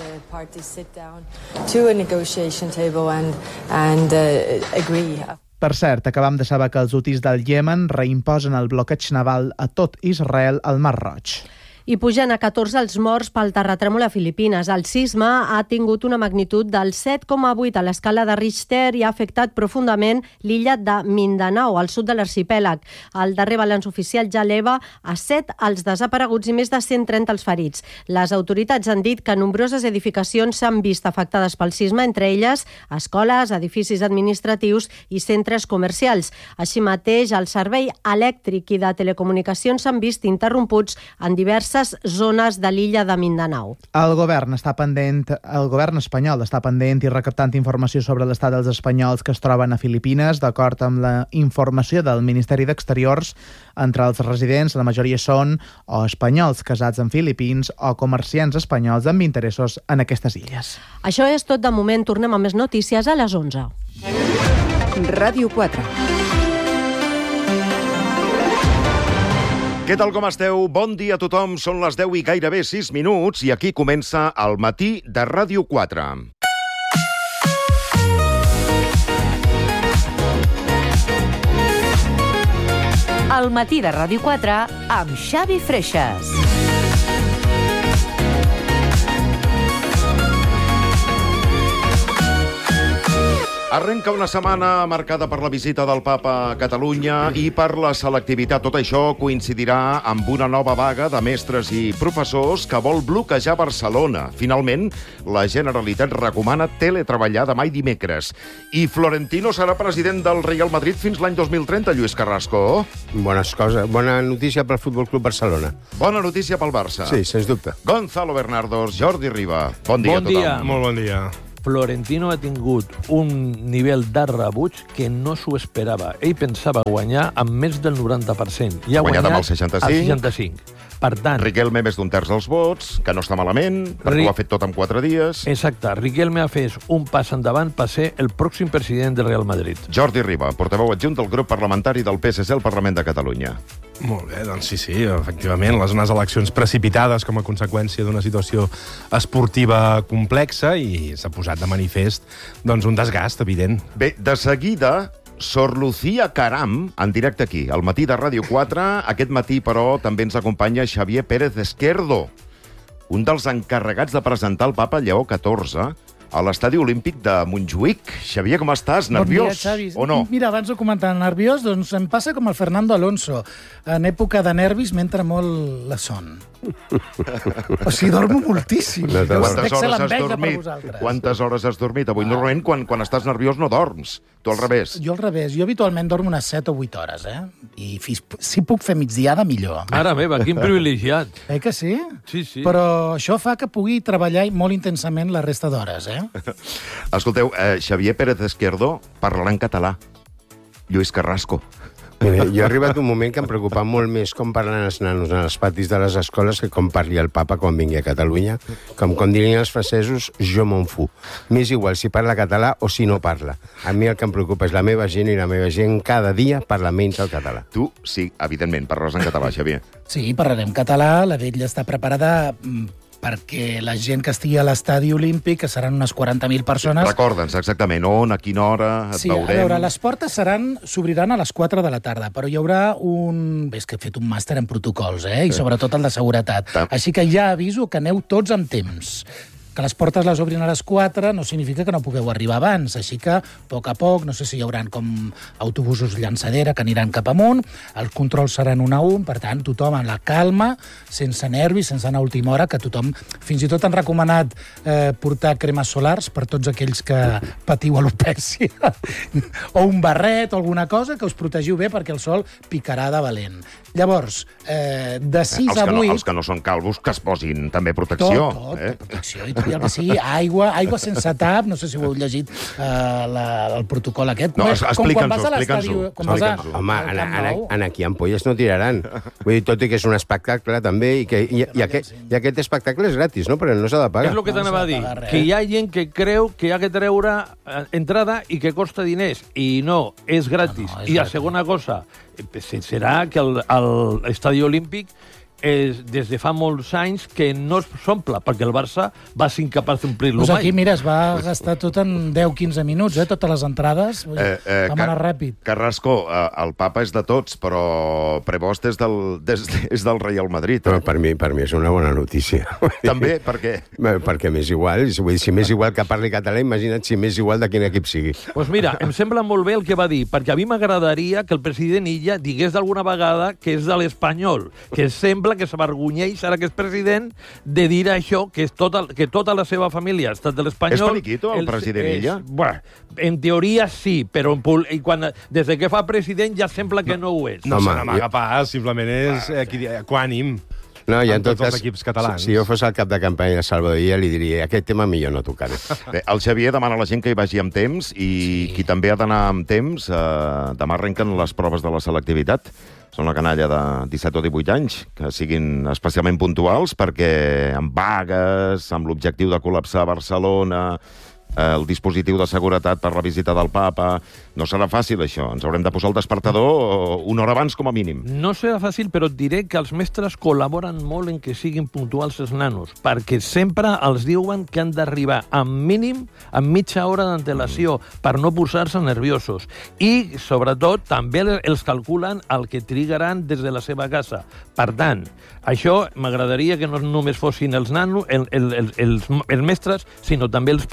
Per cert, acabam de saber que els hutis del Iemen reimposen el bloqueig naval a tot Israel al Mar Roig. I pugen a catorze els morts pel terratrèmol a Filipines. El sisme ha tingut una magnitud del set coma vuit a l'escala de Richter i ha afectat profundament l'illa de Mindanao, al sud de l'arxipèlag. El darrer balanç oficial ja eleva a set els desapareguts i més de cent trenta els ferits. Les autoritats han dit que nombroses edificacions s'han vist afectades pel sisme, entre elles escoles, edificis administratius i centres comercials. Així mateix, el servei elèctric i de telecomunicacions s'han vist interromputs en diverses zones de l'illa de Mindanao. El govern està pendent, el govern espanyol està pendent i recaptant informació sobre l'estat dels espanyols que es troben a Filipines. D'acord amb la informació del Ministeri d'Exteriors, entre els residents la majoria són o espanyols casats en Filipins o comerciants espanyols amb interessos en aquestes illes. Això és tot de moment. Tornem a més notícies a les onze. Ràdio quatre. Què tal, com esteu? Bon dia a tothom. Són les deu i gairebé sis minuts i aquí comença el matí de Ràdio quatre. El matí de Ràdio quatre amb Xavi Freixas. Arrenca una setmana marcada per la visita del papa a Catalunya i per la selectivitat. Tot això coincidirà amb una nova vaga de mestres i professors que vol bloquejar Barcelona. Finalment, la Generalitat recomana teletreballar demà i dimecres. I Florentino serà president del Real Madrid fins l'any dos mil trenta, Lluís Carrasco. Bones coses. Bona notícia pel Futbol Club Barcelona. Bona notícia pel Barça. Sí, sens dubte. Gonzalo Bernardos, Jordi Riba. Bon dia bon a tothom. Dia. Molt bon dia. Florentino ha tingut un nivell de rebuig que no s'ho esperava. Ell pensava guanyar amb més del noranta per cent. I ha guanyat guanyat amb el seixanta-cinc. El seixanta-cinc. Per tant... Riquelme més d'un terç dels vots, que no està malament, perquè Ri... ho ha fet tot en quatre dies. Exacte. Riquelme ha fet un pas endavant per ser el pròxim president del Real Madrid. Jordi Riba, portaveu adjunt del grup parlamentari del P S C al Parlament de Catalunya. Molt bé, doncs sí, sí, efectivament, les unes eleccions precipitades com a conseqüència d'una situació esportiva complexa i s'ha posat de manifest doncs, un desgast evident. Bé, de seguida, Sor Lucía Caram, en directe aquí, al matí de Ràdio quatre. Aquest matí, però, també ens acompanya Xavier Pérez Esquerdo, un dels encarregats de presentar el papa Lleó catorze a l'Estadi Olímpic de Montjuïc. Xavier, com estàs? Nerviós, bon dia, Xavi. O no? Mira, abans ho comentava, nerviós, doncs em passa com el Fernando Alonso. En època de nervis m'entra molt la son. O sigui, dormo moltíssim. No, quantes hores has dormit? Quantes hores has dormit? Avui, ah. normalment, quan, quan estàs nerviós no dorms. Tu al revés. Jo al revés. Jo habitualment dormo unes set o vuit hores, eh? I si puc fer migdiada, millor. Ara meva, quin privilegiat. Eh que sí? Sí, sí. Però això fa que pugui treballar molt intensament la resta d'hores, eh? Escolteu, eh, Xavier Pérez Esquerdo parlarà en català. Lluís Carrasco. Mira, jo he arribat un moment que em preocupa molt més com parlen els nanos en els patis de les escoles que com parli el papa quan vingui a Catalunya. Com, com dirien els francesos, jo m'en fu. M'és igual si parla català o si no parla. A mi el que em preocupa és la meva gent i la meva gent cada dia parla menys el català. Tu, sí, evidentment, parlaràs en català, Xavier. Sí, parlarem català. La vetlla està preparada perquè la gent que estigui a l'estadi olímpic, que seran unes quaranta mil persones... Recorda'ns exactament on, a quina hora et sí, veurem. Sí, a veure, les portes seran s'obriran a les quatre de la tarda, però hi haurà un... Ves que he fet un màster en protocols, eh? I sobretot el de seguretat. Sí. Així que ja aviso que aneu tots amb temps. Que les portes les obrin a les quatre no significa que no pugueu arribar abans, així que, a poc a poc, no sé si hi haurà com autobusos llançadera que aniran cap amunt, els controls seran un a un, per tant, tothom en la calma, sense nervis, sense anar a última hora, que tothom, fins i tot han recomanat eh, portar cremes solars per tots aquells que patiu alopècia, o un barret o alguna cosa que us protegiu bé perquè el sol picarà de valent. Llavors, eh, de sis els a vuit... No, els que no són calvos, que es posin també protecció. Tot, tot, eh? protecció i tot i el que sigui, aigua, aigua sense tap, no sé si ho heu llegit, eh, la, el protocol aquest. No, explica'ns-ho, explica'ns-ho. Explica'ns Home, en, en, en aquí ampolles no tiraran. Vull dir, tot i que és un espectacle també, i, que, i, i, aquest, i aquest espectacle és gratis, no? Però no s'ha de pagar. És el que t'anava a dir, que hi ha gent que creu que hi ha que treure entrada i que costa diners, i no, és gratis. No, no, és I la segona cosa, serà que l'estadi olímpic és, des de fa molts anys que no s'omple, perquè el Barça va ser incapaç d'omplir-lo pues mai. Aquí, mira, es va gastar tot en deu a quinze minuts, eh, totes les entrades. Eh, eh, Vam anar ràpid. Carrasco, eh, el papa és de tots, però Prevost és del, des, és del Real Madrid. Eh? Però per mi, per mi és una bona notícia. També? Per què? Perquè m'és igual. Vull dir, si m'és igual que parli català, imagina't si m'és igual de quin equip sigui. Doncs pues mira, em sembla molt bé el que va dir, perquè a mi m'agradaria que el president Illa digués d'alguna vegada que és de l'Espanyol, que sembla que s'avergonyeix, ara que és president, de dir això, que, és tota, que tota la seva família ha estat de l'Espanyol. És periquito, el, el president Illa? Bueno, en teoria sí, però i quan, des de que fa president ja sembla que no, no ho és. No, no se n'amaga pas, simplement és ah, equànim. No, i en, en tot tots cas, els equips catalans. Si, si jo fos el cap de campanya de Salvador Illa, li diria, aquest tema millor no tocaré. Bé, el Xavier demana a la gent que hi vagi amb temps i sí. Qui també ha d'anar amb temps, eh, demà arrenquen les proves de la selectivitat. Són la canalla de disset o divuit anys, que siguin especialment puntuals, perquè amb vagues, amb l'objectiu de col·lapsar Barcelona, el dispositiu de seguretat per la visita del papa... No serà fàcil, això. Ens haurem de posar el despertador una hora abans, com a mínim. No serà fàcil, però et diré que els mestres col·laboren molt en que siguin puntuals els nanos, perquè sempre els diuen que han d'arribar amb mínim, amb mitja hora d'antelació, mm. per no posar-se nerviosos. I, sobretot, també els calculen el que trigaran des de la seva casa. Per tant, això m'agradaria que no només fossin els nanos, el, el, el, els, els mestres, sinó també els pares,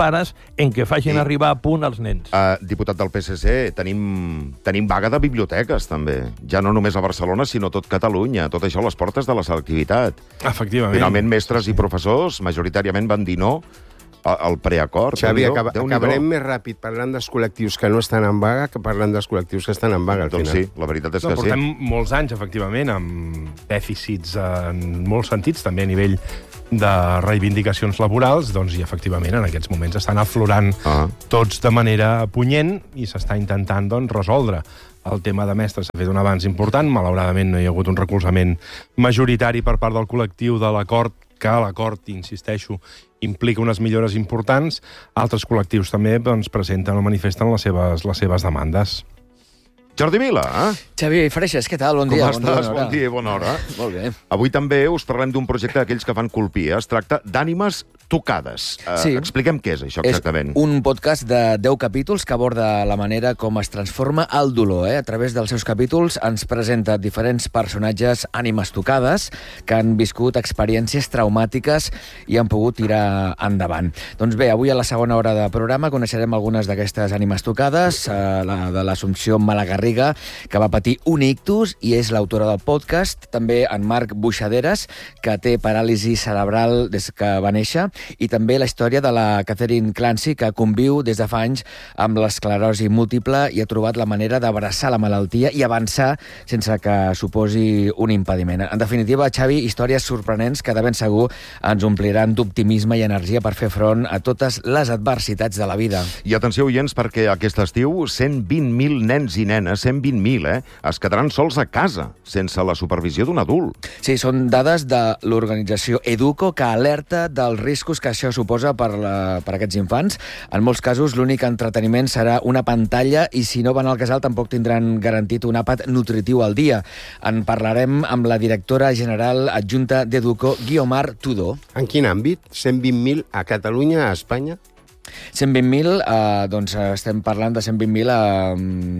en què facin I- arribar a punt els nens. Uh, diputat del P S C, tenim, tenim vaga de biblioteques, també. Ja no només a Barcelona, sinó a tot Catalunya. Tot això a les portes de la selectivitat. Efectivament. Finalment, mestres i professors majoritàriament van dir no al preacord. Xavi, Déu-n'hi-do, acaba, Déu-n'hi-do. acabarem més ràpid parlant dels col·lectius que no estan en vaga que parlant dels col·lectius que estan en vaga, al Doncs final. sí, la veritat és No, que sí. portem molts anys, efectivament, amb dèficits en molts sentits, també a nivell de reivindicacions laborals, doncs, i efectivament en aquests moments estan aflorant Ah. tots de manera punyent i s'està intentant doncs, resoldre. El tema de mestres s'ha fet un avanç important, malauradament no hi ha hagut un recolzament majoritari per part del col·lectiu de l'acord, que l'acord, insisteixo, implica unes millores importants. Altres col·lectius també doncs, presenten o manifesten les seves, les seves demandes. Jordi Vila, eh? Xavi Freixas, què tal? Bon Com dia. estàs? Bon dia, Bon dia i bona hora. Molt bé. Avui també us parlem d'un projecte d'aquells que fan colpir. Es tracta d'Ànimes Tocades. Uh, Sí. Expliquem què és això exactament. És un podcast de deu capítols que aborda la manera com es transforma el dolor. Eh? A través dels seus capítols ens presenta diferents personatges ànimes tocades que han viscut experiències traumàtiques i han pogut tirar endavant. Doncs bé, avui a la segona hora de programa coneixerem algunes d'aquestes ànimes tocades, eh, la de l'Assumpció Malagarriga, que va patir un ictus i és l'autora del podcast. També en Marc Buixaderes, que té paràlisi cerebral des que va néixer, i també la història de la Catherine Clancy, que conviu des de fa anys amb l'esclerosi múltiple i ha trobat la manera d'abraçar la malaltia i avançar sense que suposi un impediment. En definitiva, Xavi, històries sorprenents que de ben segur ens ompliran d'optimisme i energia per fer front a totes les adversitats de la vida. I atenció, oients, perquè aquest estiu cent vint mil nens i nenes, cent vint mil, eh, es quedaran sols a casa, sense la supervisió d'un adult. Sí, són dades de l'organització Educo, que alerta dels riscos que això suposa per, la, per aquests infants. En molts casos, l'únic entreteniment serà una pantalla i si no van al casal tampoc tindran garantit un àpat nutritiu al dia. En parlarem amb la directora general adjunta d'Educo, Guiomar Tudor. En quin àmbit? cent vint mil a Catalunya, a Espanya? cent vint mil, eh, doncs estem parlant de cent vint mil a,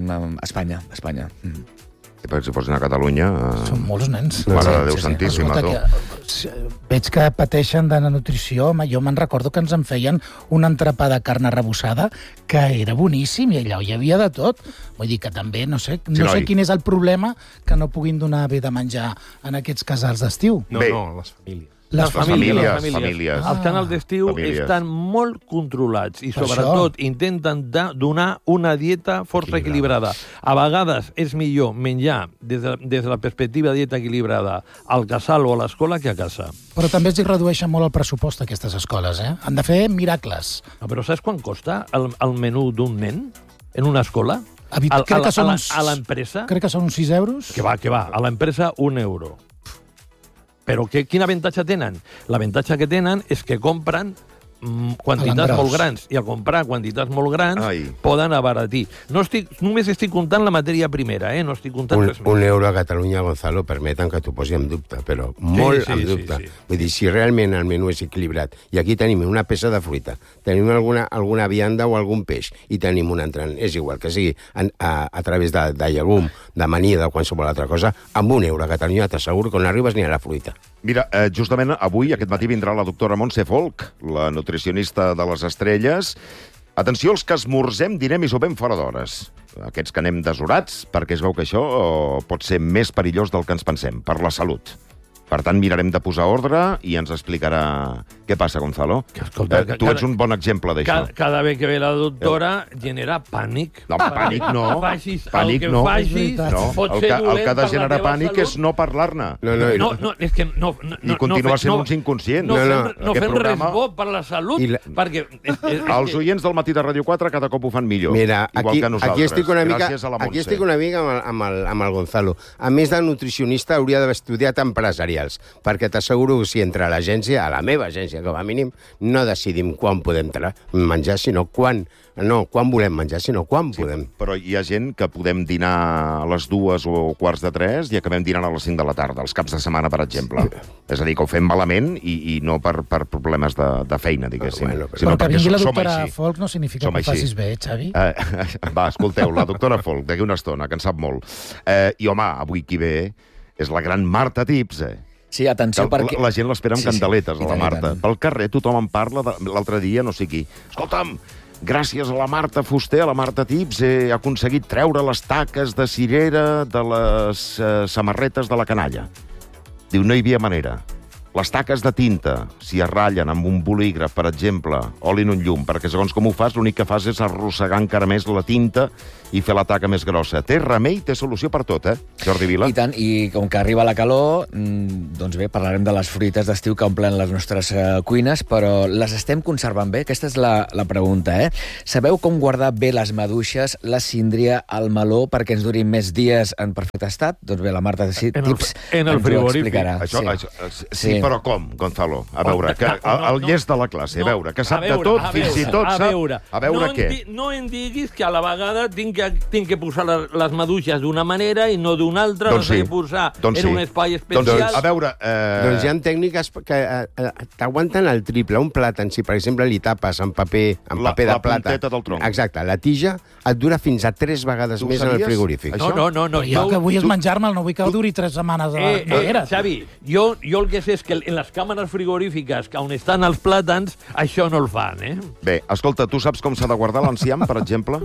a Espanya. A Espanya. Mm. I perquè si fossin a Catalunya... Eh... Són molts nens. Mare Sí, de Déu sí, sí. santíssima, Escolta, tu. que, s- veig que pateixen de la nutrició. Home, jo me'n recordo que ens en feien un entrepà de carn arrebossada que era boníssim i allò hi havia de tot. Vull dir que també, no sé, no Sí, sé noi. quin és el problema que no puguin donar bé de menjar en aquests casals d'estiu. No, Bé. no, les famílies. Les Les famílies, famílies, les famílies. famílies. Els canals d'estiu Famílies. estan molt controlats i, Per sobretot, això. intenten da- donar una dieta força equilibrada. A vegades és millor menjar des de, des de la perspectiva de dieta equilibrada al casal o a l'escola que a casa. Però també els hi redueixen molt el pressupost a aquestes escoles, eh? Han de fer miracles. No, però saps quan costa el, el menú d'un nen en una escola? Habit- Al- crec a, que són a, la- uns- a l'empresa? Crec que són uns sis euros. Que va, que va. A l'empresa, un euro. Però que, quin avantatge tenen? L'avantatge que tenen és que compren mm, quantitats l'engròs. molt grans, i a comprar quantitats molt grans Ai. poden abaratir. No estic, només estic comptant la matèria primera, eh? No estic comptant Un, res més. un euro a Catalunya, Gonzalo, permeten que t'ho posi en dubte, però molt sí, en sí, dubte. sí. Vull dir, si realment el menú és equilibrat, i aquí tenim una peça de fruita, tenim alguna, alguna vianda o algun peix, i tenim un entrant, és igual que sigui en, a, a través de, de llegum, de manida o qualsevol altra cosa, amb un euro a Catalunya t'asseguro que no arribes ni a la fruita. Mira, eh, justament avui, aquest matí, vindrà la doctora Montse Folk, la nutricionista de les estrelles. Atenció als que esmorzem, dinem i sopem fora d'hores. Aquests que anem desorats, perquè es veu que això eh, pot ser més perillós del que ens pensem, per la salut. Per tant, mirarem de posar ordre i ens explicarà què passa, Gonzalo. escolta, eh, tu cada- ets un bon exemple d'això. Cada, cada vegada que ve la doctora genera pànic. No, pànic no. Facis Pànic el que no. facis, No, pot el ser que, el dolent que ha de per la generar teva pànic salut. és no parlar-ne. No, no, No, no, és que no... no I continua no, sent no, uns inconscients. No, No, fem, no, no aquest fem programa- res bo per la salut, I la- perquè... És, és, és Els que- oients del matí de Ràdio quatre cada cop ho fan millor. Mira, igual aquí, que nosaltres. aquí estic una mica, Gràcies a la aquí Montse. estic una mica amb el, amb, el, amb el Gonzalo. A més de nutricionista, hauria d'haver estudiat empresarials, perquè t'asseguro que si entre l'agència, a la meva agència, com a mínim, no decidim quan podem tra- menjar, sinó quan... No, quan volem menjar, sinó quan Sí, podem. però hi ha gent que podem dinar a les dues o quarts de tres i acabem dinant a les cinc de la tarda, els caps de setmana, per exemple. És a dir, que ho fem malament i, i no per, per problemes de, de feina, diguéssim. Bueno, però- sinó Però que perquè vingui la som doctora així. Folk no significa Som que ho així. facis bé, Xavi. Eh, va, escolteu, la doctora Folk, d'aquí una estona, que en sap molt. Eh, I, home, avui qui ve és la gran Marta Tips, eh? Sí, atenció, Que perquè... La gent l'espera amb Sí, sí, candeletes, i a la tant, i Marta. tant. Pel carrer tothom en parla, de... l'altre dia no sé qui. Escolta'm, gràcies a la Marta Fuster, a la Marta Tips, he aconseguit treure les taques de cirera de les eh, samarretes de la canalla. Diu, no hi havia manera. Les taques de tinta, si es ratllen amb un bolígraf, per exemple, oli en un llum, perquè segons com ho fas, l'únic que fas és arrossegar encara més la tinta i fer la taca més grossa. Té remei, té solució per tot, eh, Jordi Vila? I tant, i com que arriba la calor, doncs bé, parlarem de les fruites d'estiu que omplen les nostres uh, cuines, però les estem conservant bé? Aquesta és la, la pregunta, eh? Sabeu com guardar bé les maduixes, la síndria, el meló, perquè ens durin més dies en perfecte estat? Doncs bé, la Marta de en el, Tips en el ens ho explicarà. Això, sí. això, sí, sí, però com, Gonzalo? A veure, que, el, el llest de la classe, a veure, que sap a veure, de tot, a fins veure, i tot a sap... veure. A veure no què? Em di, no em diguis que a la vegada tinc que, tinc que posar les maduixes d'una manera i no d'una altra, doncs no sí. s'ha de posar doncs en sí. un espai especial. Doncs, a veure... Eh... Doncs hi ha tècniques que eh, t'aguanten el triple. Un plàtan, si per exemple li tapes amb paper, amb La- paper la de plata... punteta del tronc. Exacte, la tija et dura fins a tres vegades Tu més en el sabies? frigorífic. No, no, no. no Jo el que vull és menjar-me'l, no vull que duri tres setmanes a la Eh, eh, nevera. Xavi, jo, jo el que sé és que en les càmeres frigorífiques on estan els plàtans, això no el fan, eh? Bé, escolta, tu saps com s'ha de guardar l'enciam, per exemple?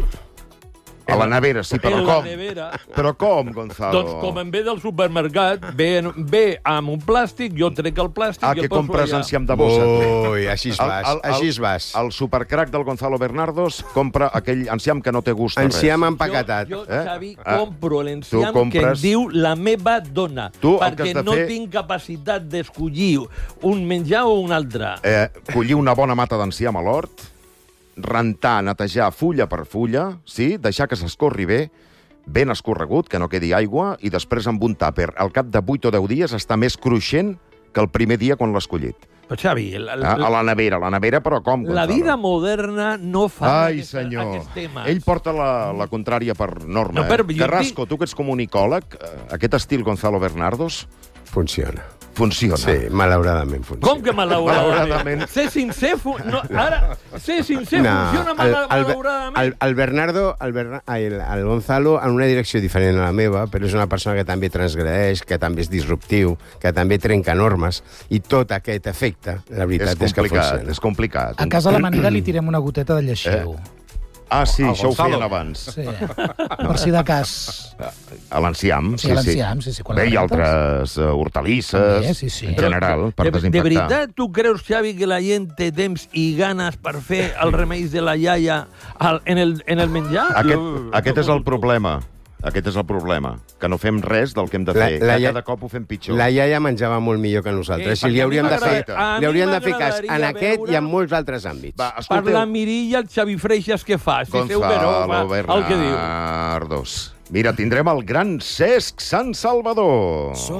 A la nevera, sí, però En la com? nevera. Però com, Gonzalo? Doncs com em ve del supermercat, ve, en- ve amb un plàstic, jo trec el plàstic Ah, i el que poso compres allà. enciam de bossa. Ui, així es vas, així es vas. El supercrac del Gonzalo Bernardos compra aquell enciam que no té gust de res. Enciam empaquetat. Jo, Eh? Xavi, Ah. compro Tu l'enciam compres- que em diu la meva dona, Tu el que perquè has de no fer- tinc capacitat d'escollir un menjar o un altre. Eh, collir una bona mata d'enciam a l'hort, rentar, netejar fulla per fulla, sí, deixar que s'escorri bé, ben escorregut, que no quedi aigua, i després amb un tàper. Al cap de vuit o deu dies està més cruixent que el primer dia quan l'has collit. Però, Xavi, la, Ah, a la nevera, a la nevera, però com, la Gonzalo? vida moderna no fa Ai, aquesta, senyor. aquests temes. Ell porta la, la contrària per norma. No, però eh? jo Carrasco, tu que ets comunicòleg, eh, aquest estil Gonzalo Bernardos... Funciona. Funciona. Sí, malauradament funciona. Com que malauradament? Malauradament. Ser sincer, fu... no, ara, ser sincer funciona el, mal, el, malauradament. el, el Bernardo, el, Berna, ai, el, el Gonzalo, en una direcció diferent a la meva, però és una persona que també transgredeix, que també és disruptiu, que també trenca normes, i tot aquest efecte, la veritat és, És que complicat, funciona. és complicat. A casa a l'Amanida li tirem una goteta de lleixiu. Ah, sí, El això ho Gonzalo. feien abans. Sí, per si de cas. A l'enciam, Sí, sí, a sí. l'enciam, sí, sí, quan Bé, i la altres uh, hortalisses, També, sí, sí. en general, per de, de desinfectar. veritat, tu creus, Xavi, que la gent té temps i ganes per fer els remeis de la iaia al, en, el, en el menjar? Aquest, Jo- aquest és el problema. Aquest és el problema, que no fem res del que hem de La- fer. la que ia- cada cop ho fem pitjor. La iaia menjava molt millor que Eh, nosaltres. I perquè li a hauríem mi de fer, m'agrada- a li hauríem mi de fer cas en m'agradaria aquest veure- i en molts altres àmbits. Va, Per escolteu, la Mirilla, el Xavi Freixas, què fa? Si feu veró, va, Gonzalo el que diu. Bernardos. Mira, tindrem el gran Cesc Sant Salvador.